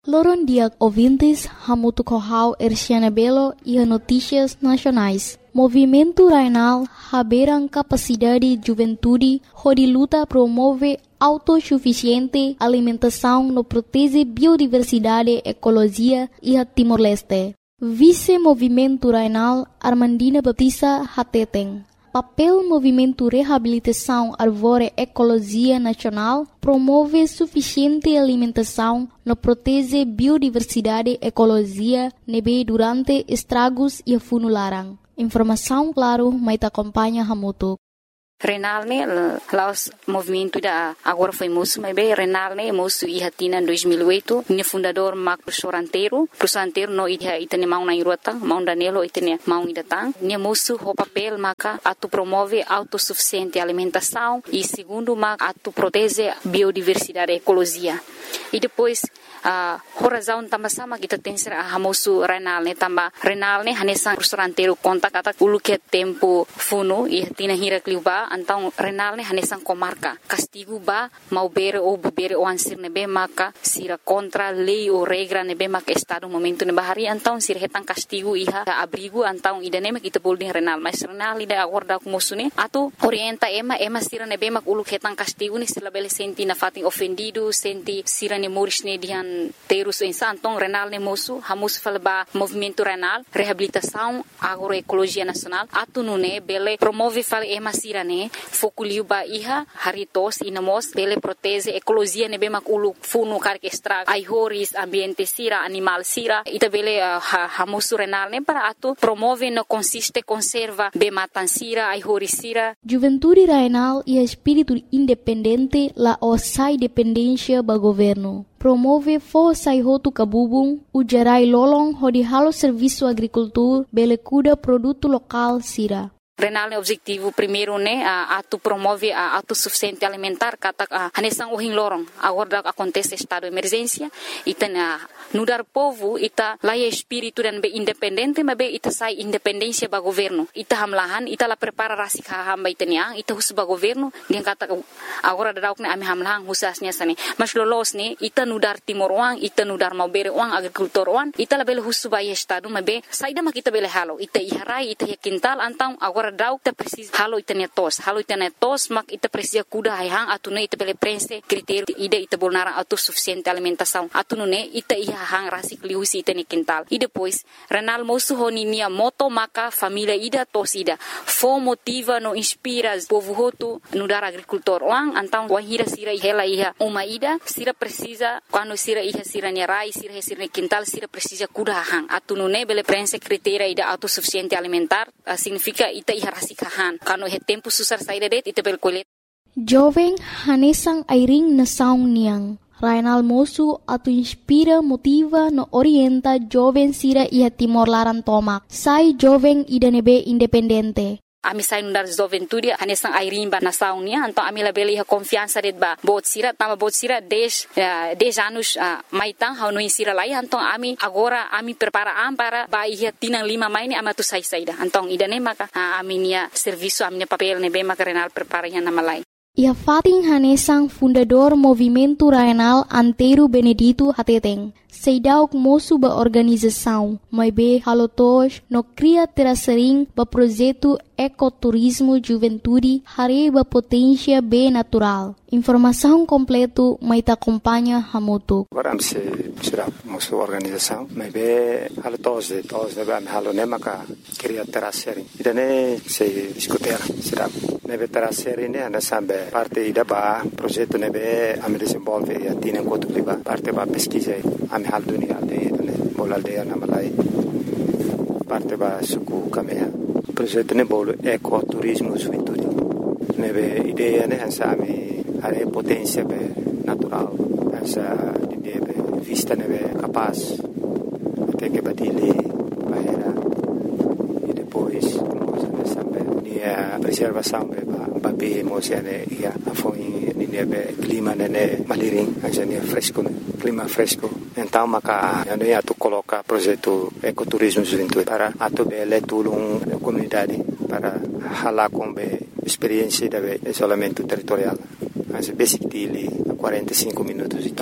Loron dia ouvintes, Hamutu Kohau Erciana Belo e Notícias Nacionais. Movimento Rainal haberam capacidade de juventude, onde luta promove autossuficiente alimentação no protege biodiversidade, ecologia e a Timor-Leste. Vice-Movimento Rainal Armandina Baptista Hateteng. Papel Movimento Reabilitação Árvore Ecologia Nacional promove suficiente alimentação no protege biodiversidade ecologia nebe durante estragos e funularang. Informação claro, mas acompanha Hamutu. Renal ne laos movimento da agora foi moço, mas bem Renal ne moço e hatina em 2008, ne fundador Mac Prosoranteiro no ia itane mau na irota, mau Danilo itane mau idatang, ne moço o papel maca atu promove autossuficiente alimentação e segundo mac atu protege biodiversidade ecologia. E depois horazão também sama kita tem ser a moço Renal ne hanesan Prosoranteiro conta kata ulu que tempo funo e hatina hira kliuba então Renal ne hanesan comarca castigo ba mau bere ou bebere o ansir nebe maka sira contra lei ou regra nebe maka estado momento nebe hari então sira hetan castigo iha abrigo então idane mak kita boleh Renal mas Renal ida acorda com moço ne atu orienta ema sira nebe mak ulu hetan castigo ni sila bele senti na fatin ofendido senti sira ne moris ne dihan terus então Renal ne moço hamus falba movimento Renal reabilitação agroecologia nacional atu nune bele promove fal ema sira ne fokuliu ba iha haritos inamos bele protege ecologia nebe mak ulu funu karke extra aihoris ambiente sira animal sira ita bele hamusu Renal ne para atu promove no consiste conserva be matan sira aihoris sira. Juventude Rainal e espírito independente la osai dependência ba governo. Promove força e roto cabubung, o gerai lolong hodi halo serviço agricultura, bele cuida produto local sira. Renal ne objetivo primeiro ne atu promove a autossuficiente alimentar kata hanesang uhing lorong agora acontece estado de emergência ita nudar povo ita laia espírito dan be independente mabe ita sai independência ba governo ita hamlahan ita la prepara rasik hamba itania ita hus ba governo dia kata agora dauk ne ami hamlahan husasnya sane mas lolos ne ita nudar timor uang ita nudar mau bere uang agrikultor uang ita la bele hus ba estado mabe saida makita bele halo ita iharai ita yakintal antang agora dauk ta precis halo itania tos mak ita precisa kuda hang atune ita bele prense critério ida ita bolnara autossuficiente alimentação atune ita iha hang rasik liusi ita ni quintal e depois Renal moço honinia moto maka família ida tos ida fo motiva no inspira povo hotu no dar agricultor lang antang wahira sira hela iha uma ida sira precisa quando sira iha sira ni rai sira ni quintal sira precisa kuda hang atune bele prense critério ida autossuficiente alimentar significa ita iharasikahan kano he tempo susar saída det ita bel kolet jovem hanesang airing na saung niang Rainal moço atu inspira motiva no orienta jovem sira iha Timor Laran tomak sai jovem ida nebe independente. Ami sai nundar juventude hanesang airing ba nasaung nia então ami la bele iha confiança det ba bot sira 10 anos maitang hau no sira lai então ami agora ami prepara para ba iha tinang 5 mai ni amatu sai saida então ida ne maka ami nia serviço ami papel ne be maka Renal prepara iha nama lai. Ia Fatin Hanesang fundador Movimento Rainal Antero Benedito Hateteng. Seidauk moço ba organização, mas be halotos no cria terasering ba projeto ecoturismo juventude hare ba potência be natural. Informação completo mai ta acompanha Hamutu. Agora se será moço organização, mas be halotos de todos de am halone maka cria terasering. Idane se discutir será nebe terasering ne ana sambe parte ida ba projeto nebe am desenvolve e atina enquanto liba parte ba pesquisa am hal dunia aldeia bola aldeia na Malai parte ba suku kamea projeto ne bolo ecoturismo juventude nebe ideia ne ansami are potência be natural essa ideia be vista nebe capaz até que batile bahera e depois nós sambe a preservação be ba be mosiane ia afoi nebe clima ne maliring ajania fresco clima fresco então maka ano ia tu coloca projeto ecoturismo juventude para atu bele tulung comunidade para hala com experiência de isolamento territorial mas basic dele 45 minutos de tal motor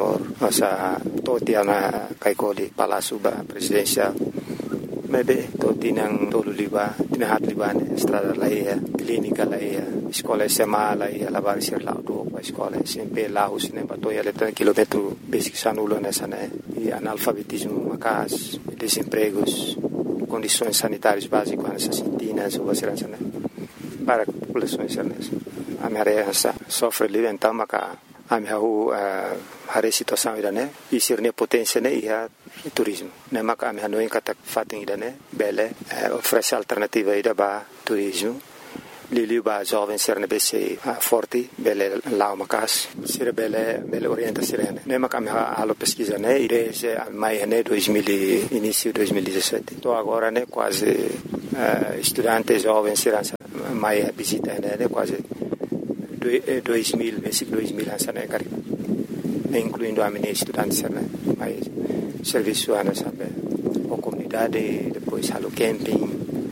governador, nossa totiana kaikoli Palácio Presidencial. Maybe totinang tolo liba, tinahat liba estrada laia, clínica laia, escola SMA laia, lavar ser lá do escola SMP lá o cinema toia letra quilômetro basic sanulo nessa né, e analfabetismo macas, desempregos, condições sanitárias básicas nessa sentina, sobre a né, para populações nessa. A minha área sofre livre então maca a minha a situação ida né, e ser ne potência né ia turismo. Ne maka ami hanoi kata fating ida ne bele oferece alternativa ida ba turismo. Lili ba jovem ser ne bese forte bele lá macas ser bele orienta serena. Ne maka ami halo pesquisa né ide se mai né 2000 início 2017. Tô agora né quase estudante jovem será mai visita né quase 2000 basic 2000 ansa né cari. Incluindo a minha estudante mas serviço ana sabe a comunidade depois halo camping